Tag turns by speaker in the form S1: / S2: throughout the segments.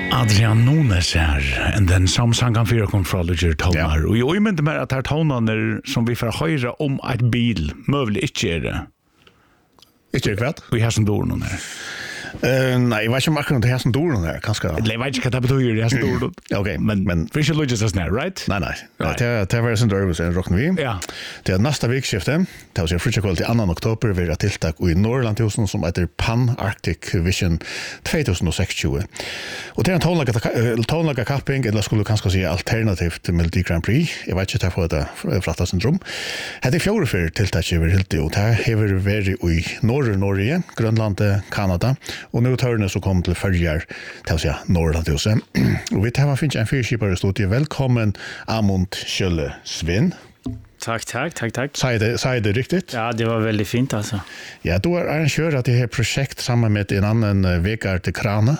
S1: Adrian Nunes här, and then samsangan för kontroller tonar. Och jag menar med att här tonar som vi får höra om ett bil, möjligt inte är det.
S2: Inte det kvart?
S1: Vi har som dörren här.
S2: Nej, jag vet inte om akkurat det här som dörren här, kanske.
S1: Jag vet inte vad det betyder, det här som dörren.
S2: Okej,
S1: men vi ska lugga oss ner, right?
S2: Nej. Det var en dörren som rockar vi.
S1: Ja.
S2: Det är nästa vikskifte. Det var fritja kväll till 2 oktober. Vi har tilltag i Norrlandhusen som heter Pan-Arctic Vision 2060. Och det är en tonlaga kapping, eller skulle kanske säga alternativt till Melodi Grand Prix. Jag vet inte vad det är flatta syndrom. Det är 4 för tilltag över helt och det här har varit i Norge, Grönland, Kanada. Och nu tar det så kom till följer till att säga Norrlandhusen. Och vi tar finns en fyrskipare i studiet. Välkommen Amund Kjölle Svinn.
S3: Tack.
S2: Säg det riktigt?
S3: Ja, det var väldigt fint alltså.
S2: Ja, du har arrangerat det här projekt samman med en annan Vegard till Krana.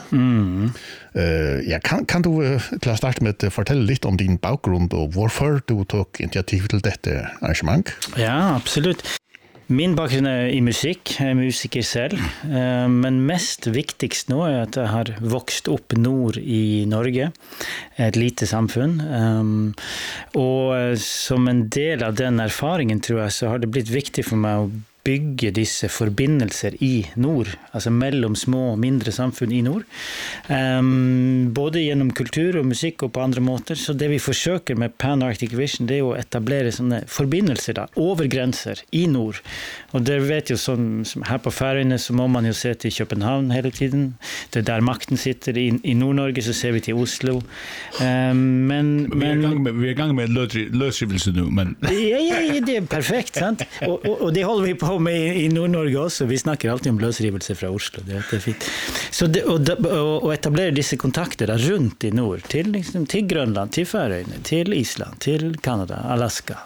S2: Ja, kan du till att starta med att fortälla lite om din bakgrund och varför du tog initiativ till detta arrangemang?
S3: Ja, absolut. Min bakgrund är i musik, jag är musiker själv. Men mest viktigast nu är att jag har vuxit upp norr i Norge, ett litet samfund. Och som en del av den erfaringen tror jag så har det blivit viktigt för mig att bygga dessa förbindelser i norr, alltså mellan små och mindre samfund i norr. Både genom kultur och musik och på andra måter. Så det vi försöker med Pan-Arctic Vision det är att etablera sådana förbindelser där, över gränser i norr. Och det vet ju som här på Färöarna så må man ju se till Köpenhamn hela tiden. Det är där makten sitter. I Nordnorge så ser vi till Oslo. Men
S1: vi är igång med lösrivelse nu, men
S3: ja, det är perfekt, sant? Och det håller vi på med i Nordnorge också. Vi snackar alltid om lösrivelse från Oslo. Det är fint. Så och etablera dessa kontakter där runt i norr till Grönland, till Färöarna, till Island, till Kanada, Alaska.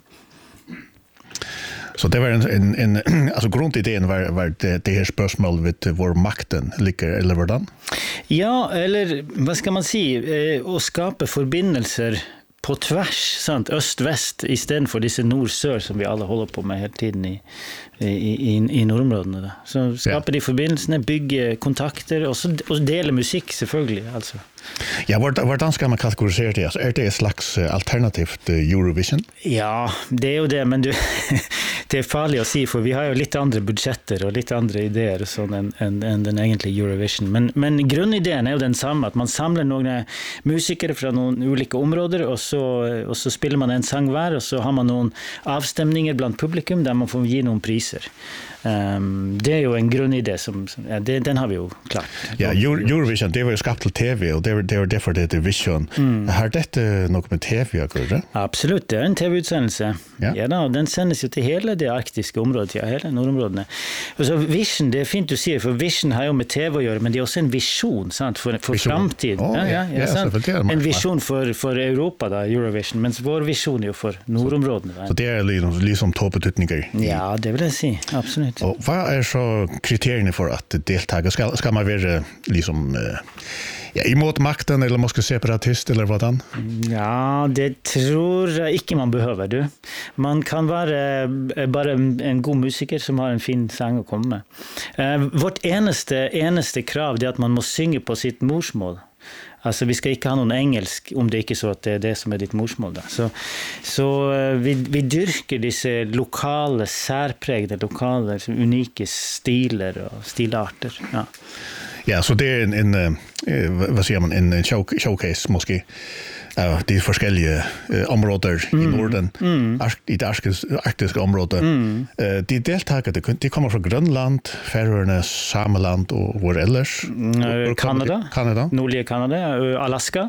S2: Så det var en alltså grundidén var det här spörsmål vid vår makten ligger eller hvordan?
S3: Ja, eller vad ska man säga? Att skapa förbindelser på tvärs, sant, öst-väst istället för dessa nord-sör som vi alla håller på med hela tiden i nordområdena där. Så skapa de förbindelserna, bygga kontakter och dela musik selvfølgelig alltså.
S2: Ja, hvordan skal man kategorisera det? Alltså, är det ett slags alternativt Eurovision?
S3: Ja, det är ju det, men det är farligt att säga för vi har ju lite andra budgetter och lite andra idéer och sånt än den egentliga Eurovision. Men grundidén är ju densamma, att man samlar några musiker från olika områden och så spelar man en sång var och så har man någon avstämningar bland publikum där man får ge någon priser. Det är ju en grundidé som den har vi ju klart.
S2: Ja, Eurovision det var ju skapat till TV och det var därför det är Vision. Har det något med TV att göra?
S3: Absolut, det är en TV-utsändelse. Ja då, den sänds ju till hela det arktiska området, hela nordområdena. Och så Vision, det är fint att se för Vision har ju med TV att göra, men det är också en vision, sant, för framtid. En vision för Europa då, Eurovision, men vår vision är ju för nordområdena.
S2: Så det är liksom toppbetydningar.
S3: Ja, det vill jag säga, absolut.
S2: Och vad är så kriterierna för att delta? Ska man vara liksom emot makten eller måste separatist eller vad?
S3: Ja, det tror jag inte man behöver du. Man kan vara bara en god musiker som har en fin sång att komma med. Vårt enaste krav är att man måste sjunga på sitt morsmål. Alltså vi ska inte ha någon engelsk om det inte är så att det är det som är ditt morsmål då. Så vi dyrker dessa lokala särprägda lokala unika stilar och stilarter. Ja.
S2: Ja, så det är en vad säger man en showcase måske. Det är forskjellige områder i Norden, i det arktiska området. De deltagare, de kommer från Grönland, Färöarna, Sameland och var ellers?
S3: Kanada, nordliga Kanada, Alaska.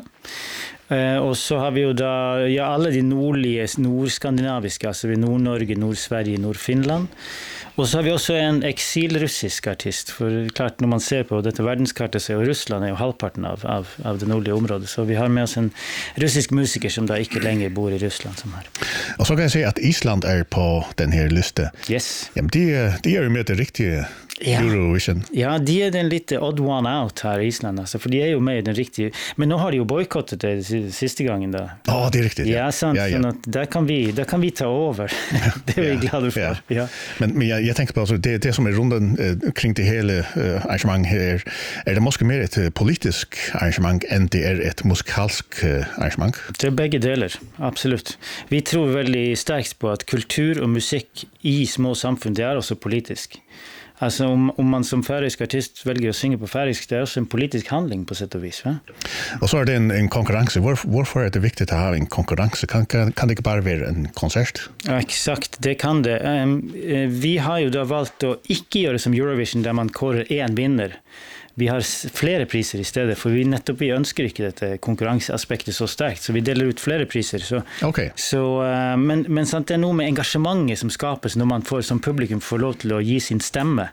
S3: Och så har vi ju då alla de nordliga, nordskandinaviska, alltså vi Nordnorge, Nordsverige, Nordfinland. Och så har vi också en exilrussisk artist, för klart när man ser på detta världskartan så är Ryssland är ju halvparten av det nordliga området. Så vi har med oss en russisk musiker som då inte längre bor i Ryssland som här.
S2: Och så kan jag säga att Island är på den här listan.
S3: Yes.
S2: Ja, men de är ju med det riktiga Eurovision.
S3: Ja, de är den lite odd one out här i Island alltså, för de är ju med i den riktiga. Men nu har de ju bojkottat det sista gången då.
S2: Ja, det är riktigt.
S3: Ja, sant. Så att där kan vi ta över. Det är vi glada för. Ja.
S2: Men jag tänker på alltså det som är runden kring det hela arrangemang här är det måste mer ett politiskt arrangemang än det är ett musikalskt arrangemang.
S3: Det är bägge delar, absolut. Vi tror väldigt starkt på att kultur och musik i små samfund det är också politisk. Alltså om man som färöisk artist väljer att sjunga på färöisk det är också en politisk handling på sätt och vis, va?
S2: Och så är det en konkurrens. Varför är det viktigt att ha en konkurrens? Kan det inte bara vara en konsert?
S3: Ja, exakt, det kan det. Vi har ju då valt att inte göra som Eurovision där man korar en vinnare. Vi har flera priser istället för vi önskar inte detta konkurrensaspektet så starkt så vi delar ut flera priser så
S2: okej.
S3: Så men sant det är nog med engagemanget som skapas när man får som publikum får lov till att ge sin stämma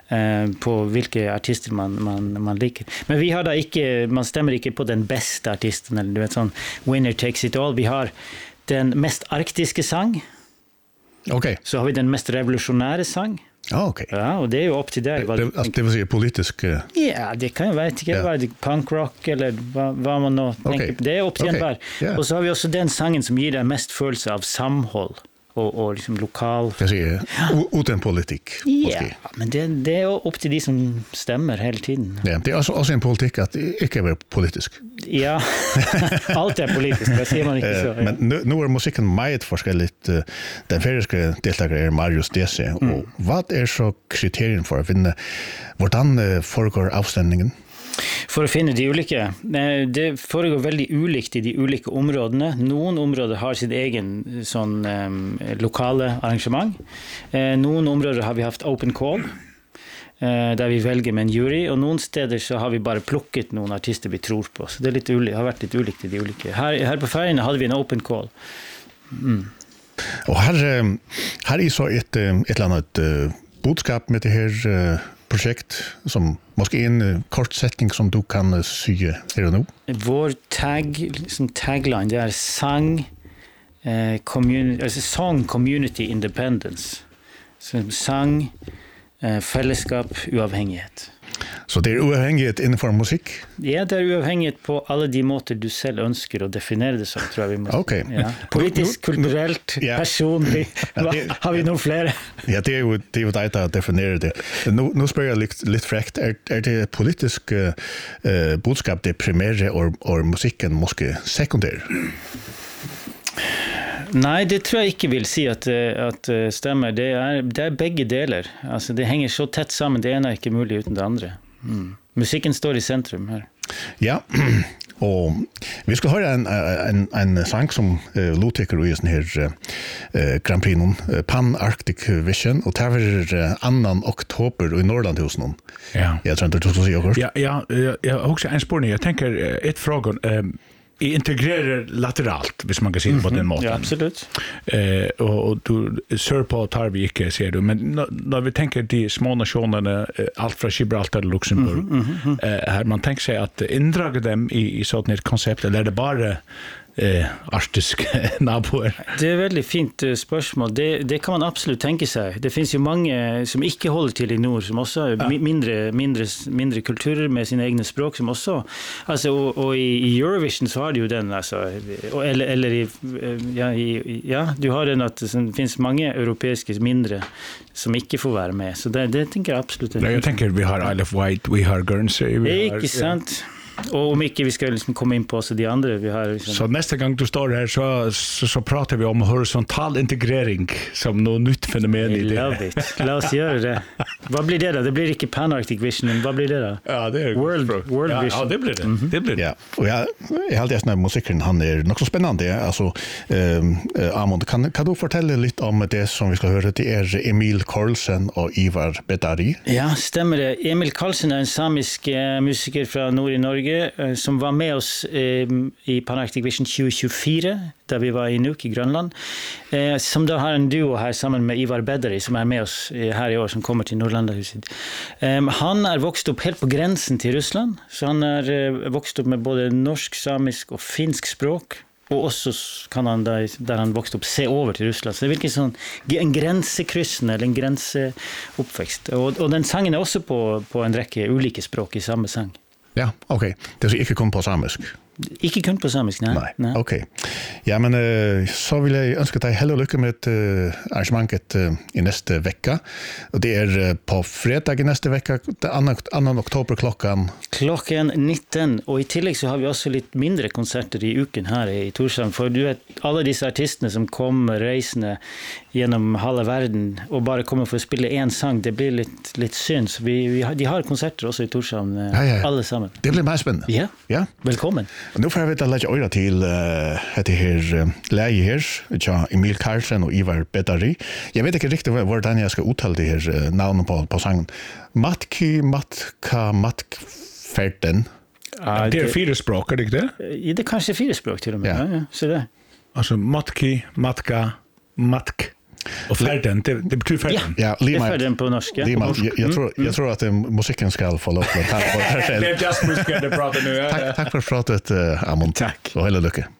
S3: på vilka artister man liker. Men vi har då inte man stämmer inte på den bästa artisten eller du vet sån winner takes it all. Vi har den mest arktiska sång.
S2: Okej.
S3: Så har vi den mest revolutionära sång.
S2: Ja, okej.
S3: Ja, och det är ju upp till dig.
S2: Det vill säga politisk...
S3: Ja, det kan ju vara punkrock eller vad man nu tänker på. Det är upp till en var. Och så har vi också den sången som ger dig mest följelse av samhåll och liksom lokal...
S2: Jag säger, utan politik.
S3: Ja, men det är upp till de som stämmer hela tiden.
S2: Ja, det är också en politik att inte vara politisk.
S3: Ja, allt är politiskt, det ser man inte så.
S2: Men nu är musiken meget forskjelligt. Den färöiska deltagare är Marius Dese. Och vad är så kriterien för att vinna? Hvordan föregår avstämningen?
S3: För att finna de olika. Det föregår väldigt olikt i de olika områdena. Någon områden har sin egen sån lokala arrangemang. Någon områden har vi haft open call. Där vi väljer med en jury och någon städer så har vi bara plockat någon artister vi tror på. Så det är lite har varit lite olikt i de olika. Här på Färjorna hade vi en open call.
S2: Och här är så ett annat budskap med det här projekt som måske en kort setning som du kan sy här och nu.
S3: Vår tagline det är song community independence. Så sang fällskap uavhängighet.
S2: Så det är uavhängighet inför musik?
S3: Ja, det är uavhängighet på alla de måter du själv önskar och definiera det som tror jag vi måste.
S2: Okej.
S3: Ja. Politiskt, kulturellt, personligt. Har vi nog fler?
S2: Ja, det är ju det att definiera det. Nu spör jag lite fräckt. Är det politisk budskap det primära och musiken måste sekundär?
S3: Nej, det tror jag inte vill se att stämmer. Det är bägge delar. Alltså det hänger så tätt samman. Det ena är inte möjligt utan det andra. Musiken står i centrum här.
S2: Ja, och vi ska höra en sång som låter i sån här Grand Prix Pan Arctic Vision och det är 2 oktober i Norrlandhusen.
S1: Ja.
S2: Jag tror inte du ska säga också.
S1: Ja, jag har också en spårning. Jag tänker ett fråga integrerar lateralt, hvis man kan säga på den måten.
S3: Ja, absolut.
S1: Och du sör på tar vi inte, ser du. Men när vi tänker de små nationerna, allt från Gibraltar och Luxemburg, här man tänker sig att indraga dem i sådant ett koncept, eller är det bara arktisk naboer? Det
S3: är väldigt fint spörsmål. Det kan man absolut tänka sig. Det finns ju många som inte håller till i norr som också mindre kulturer med sina egna språk som också alltså och i Eurovision så har du ju den alltså eller du har den att det finns många europeiska mindre som inte får vara med. Så det tänker jag absolut.
S1: Nej, jag tänker vi har Isle of Wight, vi har Guernsey, vi har
S3: inte sant. Och om inte vi ska liksom komma in på så de andra vi har liksom.
S1: Så nästa gång du står här så pratar vi om horisontal integrering som något nytt fenomen i det.
S3: Love it. Låt oss göra det. Vad blir det då? Det blir inte Pan Arctic Vision. Vad blir det då?
S1: Ja, det är
S3: World Vision.
S1: Ja, det blir det. Det blir det.
S2: Ja. Och jag hade just när musiken han är nog så spännande. Alltså Amund kan du fortælla lite om det som vi ska höra det är Emil Karlsen och Ivar Bedari.
S3: Ja, stämmer det. Emil Karlsen är en samisk musiker från norr i Norge som var med oss i Pan Arctic Vision 2024 där vi var i Nuuk i Grönland som då har en duo här samman med Ivar Bedari som är med oss här i år som kommer till Norrlandahuset. Han är vuxit upp helt på gränsen till Ryssland så han är vuxit upp med både norsk, samisk och finsk språk och också kan han där han växte upp se över till Ryssland. Så det vilken sån en gränsekryssning eller en gränsuppväxt. Och den sången är också på en räcka olika språk i samma sång.
S2: Ja, okej. Det är så inte kom på samisk.
S3: Ikke kun på samisk, nej.
S2: Okej. Ja, men så vill jag önska dig hell och lycka med arrangemanget i nästa vecka. Och det är på fredag i nästa vecka, 2 oktober klockan
S3: 19. Och i tillägg så har vi också lite mindre konserter i uken här i Torshavn. För du vet, alla dessa artisterna som kommer resande genom halva världen och bara kommer för att spela en sång, det blir lite synd. Så de har konserter också i Torshavn, alla sammen.
S2: Det blir mer spännande.
S3: Ja. Välkommen.
S2: Och nu får jag veta att lägga öra till det här läge här, Emil Karlsson och Ivar Bedari. Jag vet inte riktigt hvordan jag ska uttala det här namnen på sången. Matkferden.
S1: Det är 4 språk, är det inte?
S3: Ja, det kanske är 4 språk till och med. Ja, så det.
S1: Alltså matki, matka, matk. Och färden, det betyder färden.
S2: Ja,
S3: Lima. Det är färden på norska.
S2: Lima, jag tror att musiken ska få lov att ta på det här.
S1: Det är just musiken du pratar nu.
S2: Tack för pratet, Amund.
S3: Tack.
S2: Och hela lycka.